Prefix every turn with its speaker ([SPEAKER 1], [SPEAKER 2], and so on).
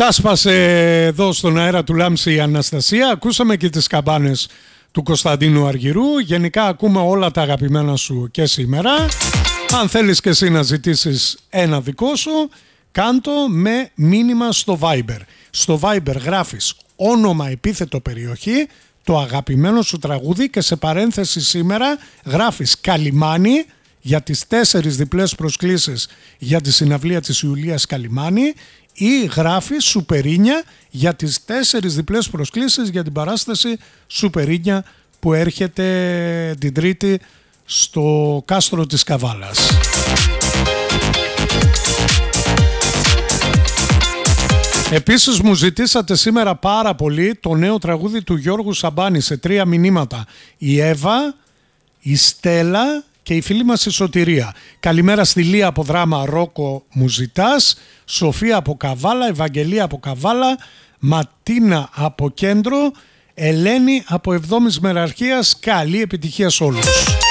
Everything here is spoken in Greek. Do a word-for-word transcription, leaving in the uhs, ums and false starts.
[SPEAKER 1] Ξέσπασε εδώ στον αέρα του Λάμψη η Αναστασία. Ακούσαμε και τις καμπάνες του Κωνσταντίνου Αργυρού. Γενικά ακούμε όλα τα αγαπημένα σου και σήμερα. Αν θέλεις και εσύ να ζητήσεις ένα δικό σου, κάντο με μήνυμα στο Viber. Στο Viber γράφεις όνομα, επίθετο, περιοχή, το αγαπημένο σου τραγούδι και σε παρένθεση σήμερα γράφεις Καλιμάνι για τις τέσσερις διπλές προσκλήσεις για τη συναυλία της Ιουλίας Καλιμάνι ή γράφεις Σουπερίνια για τις τέσσερις διπλές προσκλήσεις για την παράσταση Σουπερίνια που έρχεται την Τρίτη στο κάστρο της Καβάλας. Επίσης μου ζητήσατε σήμερα πάρα πολύ το νέο τραγούδι του Γιώργου Σαμπάνη σε τρία μηνύματα. Η Εύα, η Στέλλα και η φίλη μας η Σωτηρία. Καλημέρα στη Λία από Δράμα, Ρόκο μου ζητάς, Σοφία από Καβάλα, Ευαγγελία από Καβάλα, Ματίνα από Κέντρο, Ελένη από Εβδόμης Μεραρχίας. Καλή επιτυχία σε όλους.